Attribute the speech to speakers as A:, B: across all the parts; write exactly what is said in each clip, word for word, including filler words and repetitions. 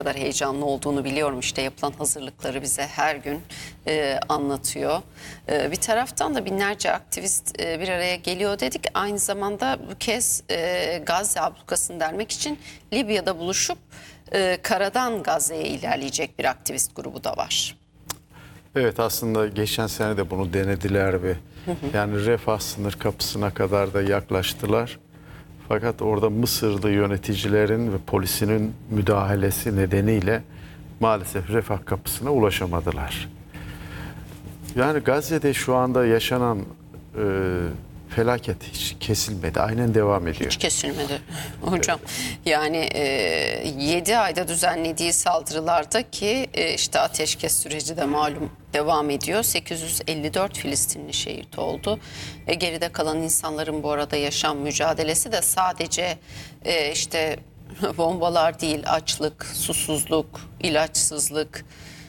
A: kadar heyecanlı olduğunu biliyorum. İşte yapılan hazırlıkları bize her gün e, anlatıyor. E, bir taraftan da binlerce aktivist e, bir araya geliyor dedik. Aynı zamanda bu kez e, Gazze ablukasını dermek için Libya'da buluşup e, karadan Gazze'ye ilerleyecek bir aktivist grubu da var.
B: Evet, aslında geçen sene de bunu denediler ve yani Refah sınır kapısına kadar da yaklaştılar. Fakat orada Mısırlı yöneticilerin ve polisinin müdahalesi nedeniyle maalesef Refah kapısına ulaşamadılar. Yani Gazze'de şu anda yaşanan e, felaket hiç kesilmedi. Aynen devam ediyor.
A: Hiç kesilmedi hocam. Yani e, yedi ayda düzenlediği saldırılarda ki e, işte ateşkes süreci de malum devam ediyor. sekiz yüz elli dört Filistinli şehit oldu. E, geride kalan insanların bu arada yaşam mücadelesi de sadece e, işte bombalar değil, açlık, susuzluk, ilaçsızlık.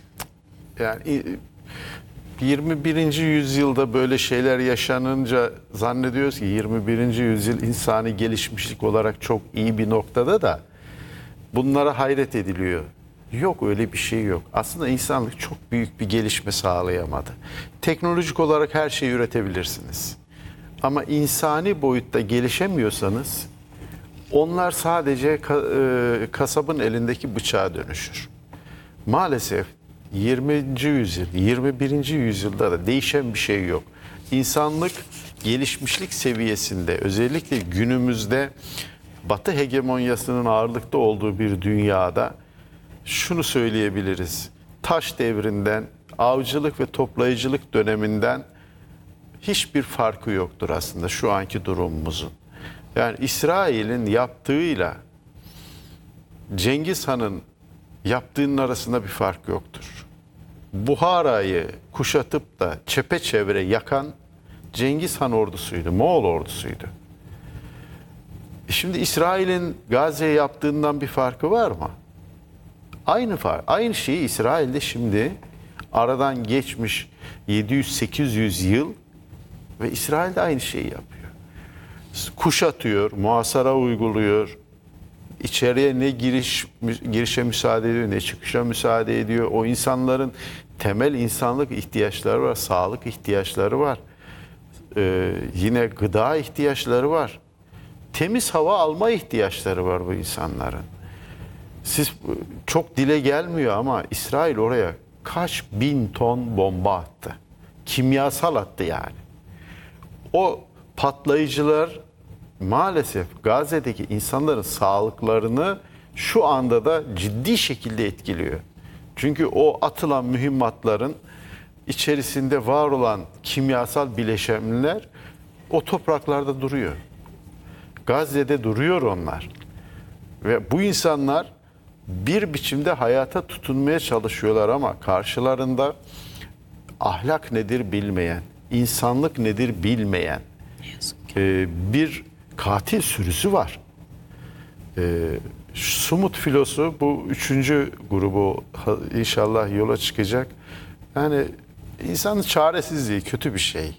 B: Yani yirmi birinci yüzyılda böyle şeyler yaşanınca zannediyoruz ki yirmi birinci yüzyıl insani gelişmişlik olarak çok iyi bir noktada da bunlara hayret ediliyor. Yok, öyle bir şey yok. Aslında insanlık çok büyük bir gelişme sağlayamadı. Teknolojik olarak her şeyi üretebilirsiniz. Ama insani boyutta gelişemiyorsanız onlar sadece kasabın elindeki bıçağa dönüşür. Maalesef yirminci yüzyıl, yirmi birinci yüzyılda da değişen bir şey yok. İnsanlık gelişmişlik seviyesinde, özellikle günümüzde Batı hegemonyasının ağırlıkta olduğu bir dünyada şunu söyleyebiliriz. Taş devrinden, avcılık ve toplayıcılık döneminden hiçbir farkı yoktur aslında şu anki durumumuzun. Yani İsrail'in yaptığıyla Cengiz Han'ın yaptığının arasında bir fark yoktur. Buhara'yı kuşatıp da çepeçevre yakan Cengiz Han ordusuydu, Moğol ordusuydu. Şimdi İsrail'in Gazze'ye yaptığından bir farkı var mı? Aynı fark. Aynı şeyi İsrail'de şimdi aradan geçmiş yedi yüz sekiz yüz yıl ve İsrail'de aynı şeyi yapıyor. Kuşatıyor, muhasara uyguluyor. İçeriye ne giriş girişe müsaade ediyor, ne çıkışa müsaade ediyor. O insanların temel insanlık ihtiyaçları var, sağlık ihtiyaçları var. Ee, yine gıda ihtiyaçları var. Temiz hava alma ihtiyaçları var bu insanların. Siz çok dile gelmiyor ama İsrail oraya kaç bin ton bomba attı. Kimyasal attı yani. O patlayıcılar maalesef Gazze'deki insanların sağlıklarını şu anda da ciddi şekilde etkiliyor. Çünkü o atılan mühimmatların içerisinde var olan kimyasal bileşenler o topraklarda duruyor. Gazze'de duruyor onlar. Ve bu insanlar bir biçimde hayata tutunmaya çalışıyorlar ama karşılarında ahlak nedir bilmeyen, insanlık nedir bilmeyen bir katil sürüsü var. Sumut filosu bu üçüncü grubu inşallah yola çıkacak. Yani insanın çaresizliği kötü bir şey.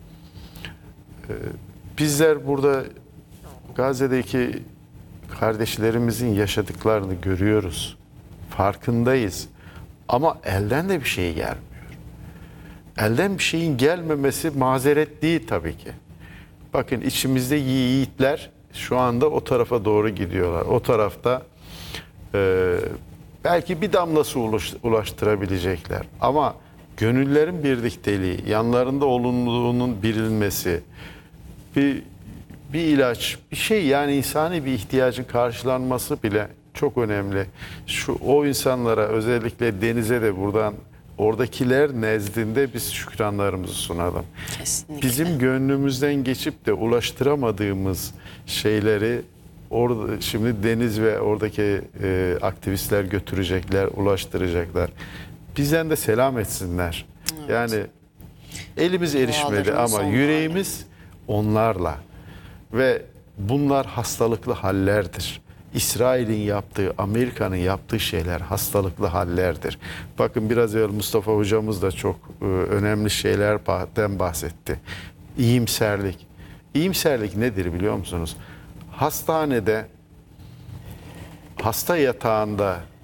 B: Bizler burada Gazze'deki kardeşlerimizin yaşadıklarını görüyoruz. Farkındayız. Ama elden de bir şey gelmiyor. Elden bir şeyin gelmemesi mazeret değil tabii ki. Bakın içimizde yiğitler şu anda o tarafa doğru gidiyorlar. O tarafta e, belki bir damla su ulaştırabilecekler. Ama gönüllerin birlikteliği, yanlarında olumluluğunun bilinmesi, bir bir ilaç, bir şey yani insani bir ihtiyacın karşılanması bile çok önemli. Şu o insanlara özellikle Deniz'e de buradan oradakiler nezdinde biz şükranlarımızı sunalım.
A: Kesinlikle.
B: Bizim gönlümüzden geçip de ulaştıramadığımız şeyleri orada şimdi Deniz ve oradaki e, aktivistler götürecekler, ulaştıracaklar. Bizden de selam etsinler. Evet. Yani elimiz erişmedi ama onlarla. Yüreğimiz onlarla. Ve bunlar hastalıklı hallerdir. İsrail'in yaptığı, Amerika'nın yaptığı şeyler hastalıklı hallerdir. Bakın biraz evvel Mustafa hocamız da çok e, önemli şeylerden bahsetti. İyimserlik. İyimserlik nedir biliyor musunuz? Hastanede, hasta yatağında